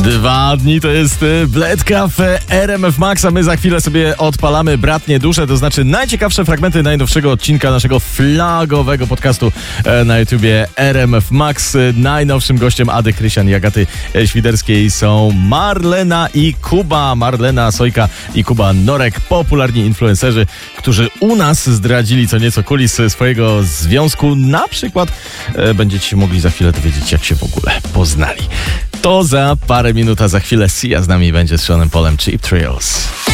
2 dni to jest Bledka w RMF Max, a my za chwilę sobie odpalamy Bratnie Dusze, to znaczy najciekawsze fragmenty najnowszego odcinka naszego flagowego podcastu na YouTubie RMF Max. Najnowszym gościem Ady Krysian i Agaty Świderskiej są Marlena i Kuba. Marlena Sojka i Kuba Norek, popularni influencerzy, którzy u nas zdradzili co nieco kulis swojego związku. Na przykład będziecie się mogli za chwilę dowiedzieć, jak się w ogóle poznali. To za parę minut, a za chwilę Sia z nami będzie z Seanem Paulem, Cheap Thrills.